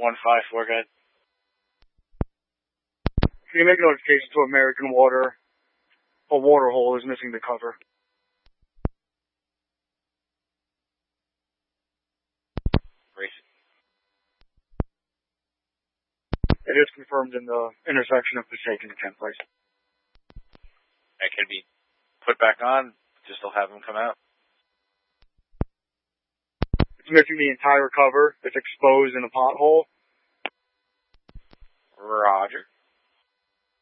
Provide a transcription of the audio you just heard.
154, good. Can you make a notification to American Water? A water hole is missing the cover. Racing. It is confirmed in the intersection of Passaic and Kent Place. It can be put back on, just to have them come out. It's missing the entire cover. It's exposed in a pothole. Roger.